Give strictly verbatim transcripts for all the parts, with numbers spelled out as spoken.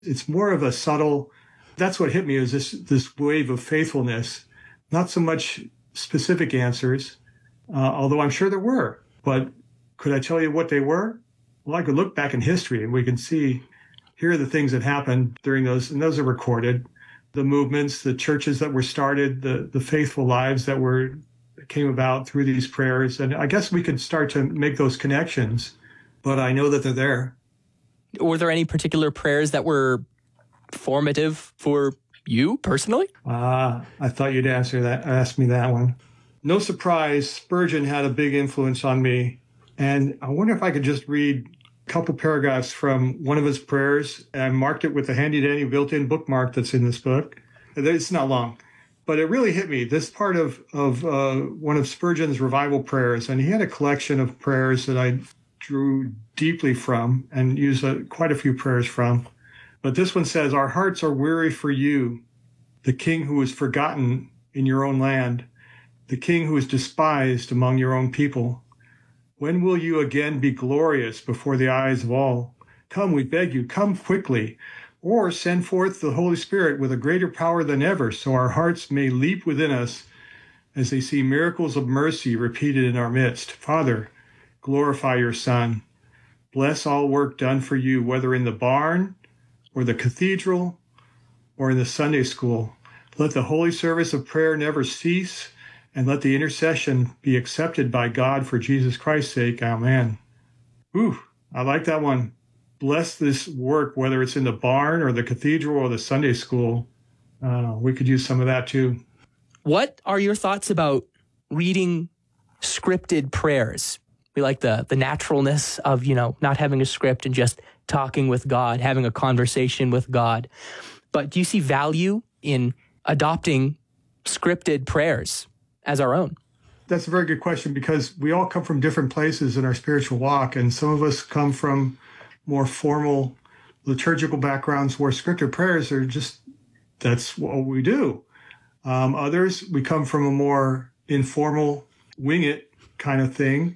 It's more of a subtle, that's what hit me, is this, this wave of faithfulness. Not so much specific answers, uh, although I'm sure there were. But could I tell you what they were? Well, I could look back in history and we can see, here are the things that happened during those, and those are recorded. The movements, the churches that were started, the, the faithful lives that were that came about through these prayers. And I guess we could start to make those connections, but I know that they're there. Were there any particular prayers that were formative for you personally? Ah, I thought you'd answer that, ask me that one. No surprise, Spurgeon had a big influence on me. And I wonder if I could just read a couple paragraphs from one of his prayers. And I marked it with a handy-dandy built-in bookmark that's in this book. It's not long, but it really hit me. This part of, of uh, one of Spurgeon's revival prayers, and he had a collection of prayers that I drew deeply from and used a, quite a few prayers from. But this one says, "Our hearts are weary for you, the King who is forgotten in your own land, the King who is despised among your own people. When will you again be glorious before the eyes of all? Come, we beg you, come quickly, or send forth the Holy Spirit with a greater power than ever, so our hearts may leap within us as they see miracles of mercy repeated in our midst. Father, glorify your Son. Bless all work done for you, whether in the barn or the cathedral or in the Sunday school. Let the holy service of prayer never cease, and let the intercession be accepted by God for Jesus Christ's sake. Amen." Ooh, I like that one. Bless this work, whether it's in the barn or the cathedral or the Sunday school. Uh, we could use some of that too. What are your thoughts about reading scripted prayers? We like the the naturalness of, you know, not having a script and just talking with God, having a conversation with God. But do you see value in adopting scripted prayers as our own? That's a very good question, because we all come from different places in our spiritual walk, and some of us come from more formal liturgical backgrounds where scripted prayers are just, that's what we do. Um, others, we come from a more informal, wing it kind of thing.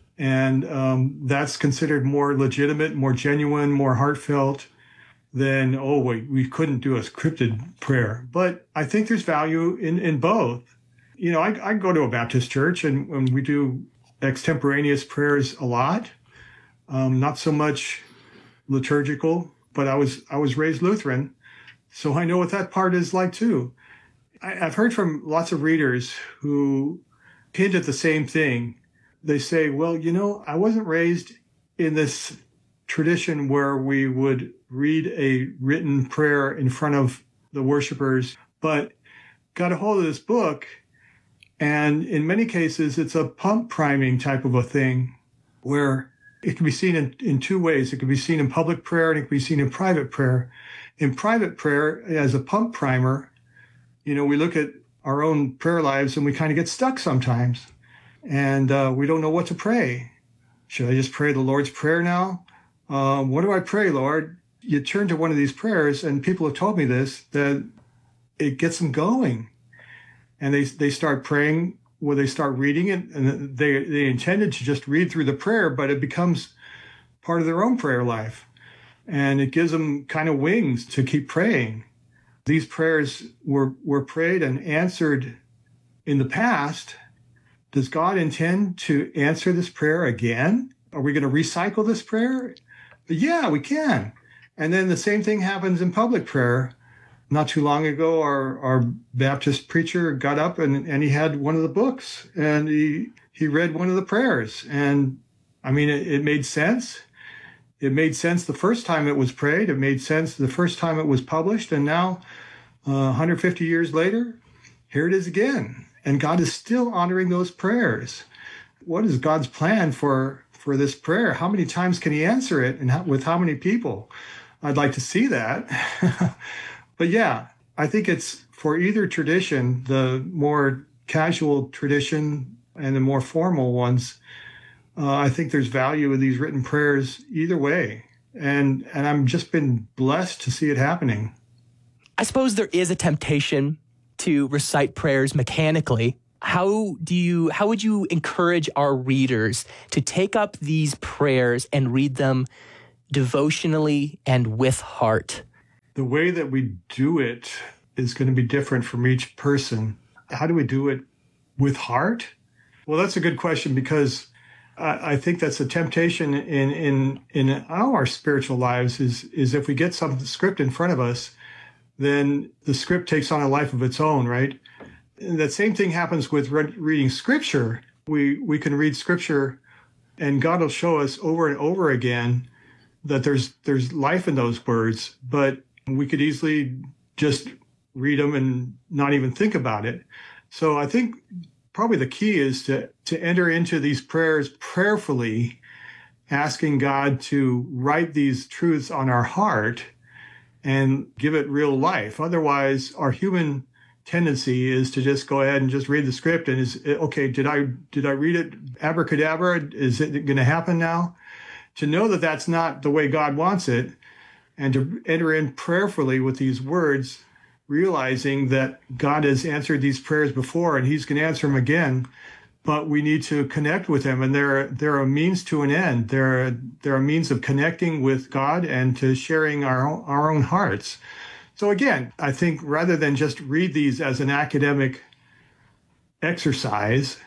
And um, that's considered more legitimate, more genuine, more heartfelt than, oh, wait, we couldn't do a scripted prayer. But I think there's value in, in both. You know, I, I go to a Baptist church, and, and we do extemporaneous prayers a lot. Um, not so much liturgical, but I was I was raised Lutheran, so I know what that part is like too. I, I've heard from lots of readers who hint at the same thing. They say, well, you know, I wasn't raised in this tradition where we would read a written prayer in front of the worshipers, but got a hold of this book. And in many cases, it's a pump priming type of a thing where it can be seen in, in two ways. It can be seen in public prayer and it can be seen in private prayer. In private prayer, as a pump primer, you know, we look at our own prayer lives and we kind of get stuck sometimes. And uh, we don't know what to pray. Should I just pray the Lord's Prayer now? Um, what do I pray, Lord? You turn to one of these prayers, and people have told me this, that it gets them going. And they they start praying, where they start reading it, and they, they intended to just read through the prayer, but it becomes part of their own prayer life. And it gives them kind of wings to keep praying. These prayers were, were prayed and answered in the past. Does God intend to answer this prayer again? Are we going to recycle this prayer? Yeah, we can. And then the same thing happens in public prayer. Not too long ago, our, our Baptist preacher got up and, and he had one of the books and he, he read one of the prayers. And I mean, it, it made sense. It made sense the first time it was prayed. It made sense the first time it was published. And now, uh, one hundred fifty years later, here it is again. And God is still honoring those prayers. What is God's plan for, for this prayer? How many times can he answer it, and how, with how many people? I'd like to see that. But yeah, I think it's for either tradition, the more casual tradition and the more formal ones, uh, I think there's value in these written prayers either way. And, and I've just been blessed to see it happening. I suppose there is a temptation to recite prayers mechanically. How do you, how would you encourage our readers to take up these prayers and read them devotionally and with heart? the way that we do it is going to be different from each person. How do we do it with heart? Well, that's a good question, because I, I think that's a temptation in, in, in our spiritual lives is, is if we get some script in front of us, then the script takes on a life of its own, right? And that same thing happens with re- reading scripture. We, we can read scripture and God will show us over and over again that there's, there's life in those words, but we could easily just read them and not even think about it. So I think probably the key is to, to enter into these prayers prayerfully, asking God to write these truths on our heart and give it real life. Otherwise, our human tendency is to just go ahead and just read the script and is, okay, did I, did I read it abracadabra? Is it going to happen now? To know that that's not the way God wants it, and to enter in prayerfully with these words, realizing that God has answered these prayers before and he's going to answer them again, but we need to connect with him. And there, there are means to an end. There are, there are means of connecting with God and to sharing our own, our own hearts. So again, I think rather than just read these as an academic exercise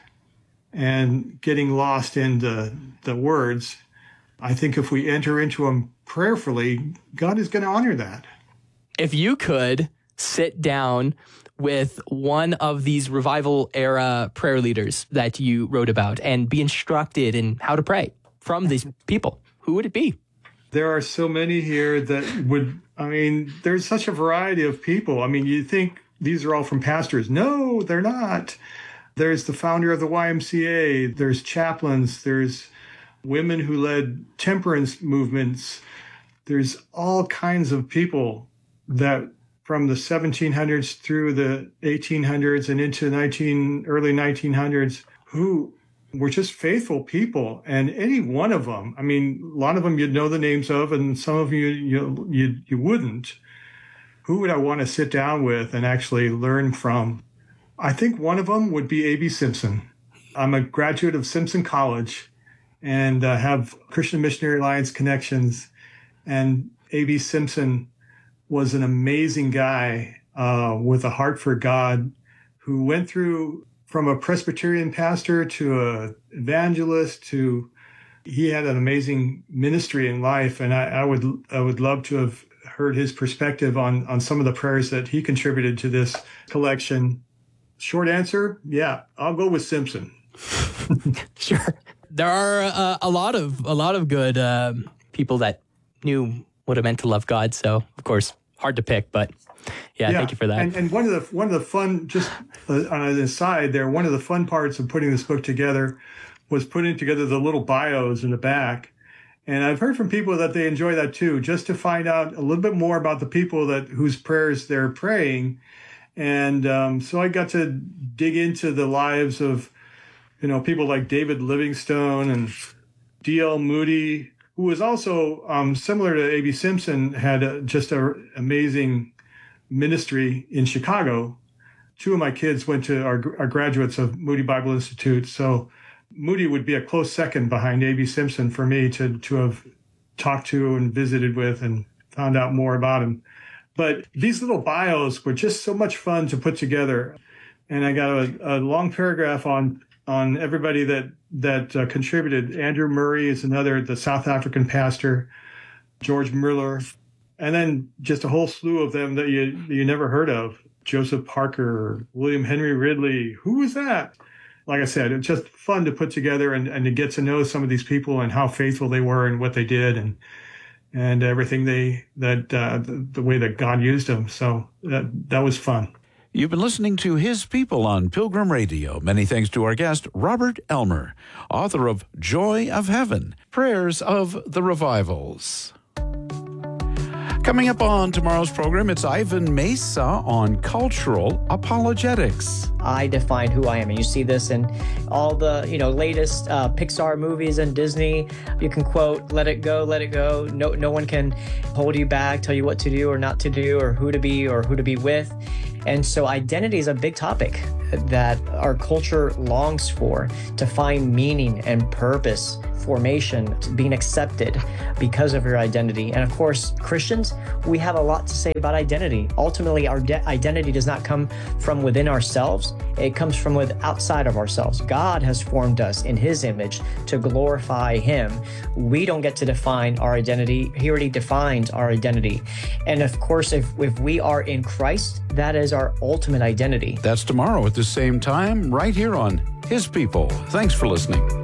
and getting lost in the, the words, I think if we enter into them prayerfully, God is going to honor that. If you could sit down with one of these revival era prayer leaders that you wrote about and be instructed in how to pray from these people, who would it be? There are so many here that would, I mean, there's such a variety of people. I mean, you think these are all from pastors. No, they're not. There's the founder of the Y M C A. There's chaplains. There's women who led temperance movements. There's all kinds of people that from the seventeen hundreds through the eighteen hundreds and into nineteen early nineteen hundreds who were just faithful people. And any one of them, I mean, a lot of them you'd know the names of, and some of you you you, you wouldn't. Who would I want to sit down with and actually learn from? I think one of them would be A B Simpson. I'm a graduate of Simpson College and uh, have Christian Missionary Alliance connections. And A B Simpson was an amazing guy uh, with a heart for God, who went through from a Presbyterian pastor to a evangelist to, he had an amazing ministry in life. And I, I would I would love to have heard his perspective on, on some of the prayers that he contributed to this collection. Short answer, yeah, I'll go with Simpson. Sure. There are uh, a lot of a lot of good uh, people that knew what it meant to love God. So, of course, hard to pick, but yeah, yeah. Thank you for that. And, and one of the one of the fun, just uh, on an aside there, one of the fun parts of putting this book together was putting together the little bios in the back. And I've heard from people that they enjoy that too, just to find out a little bit more about the people that whose prayers they're praying. And um, so I got to dig into the lives of, you know, people like David Livingstone and D L Moody, who was also um, similar to A B Simpson, had a, just an amazing ministry in Chicago. Two of my kids went to our, our graduates of Moody Bible Institute. So Moody would be a close second behind A B Simpson for me to, to have talked to and visited with and found out more about him. But these little bios were just so much fun to put together. And I got a, a long paragraph on on everybody that that uh, contributed. Andrew Murray is another, the South African pastor, George Mueller, and then just a whole slew of them that you you never heard of. Joseph Parker, William Henry Ridley. Who was that? Like I said, it's just fun to put together and, and to get to know some of these people and how faithful they were and what they did and and everything they that uh, the, the way that God used them. So that that was fun. You've been listening to His People on Pilgrim Radio. Many thanks to our guest, Robert Elmer, author of Joy of Heaven, Prayers of the Revivals. Coming up on tomorrow's program, it's Ivan Mesa on cultural apologetics. I define who I am, and you see this in all the, you know, latest uh, Pixar movies and Disney. You can quote, "Let it go, let it go." No, no one can hold you back, tell you what to do or not to do, or who to be or who to be with. And so identity is a big topic that our culture longs for, to find meaning and purpose formation, being accepted because of your identity. And of course, Christians, we have a lot to say about identity. Ultimately, our de- identity does not come from within ourselves. It comes from with outside of ourselves. God has formed us in his image to glorify him. We don't get to define our identity. He already defined our identity. And of course, if, if we are in Christ, that is our ultimate identity. That's tomorrow at the same time, right here on His People. Thanks for listening.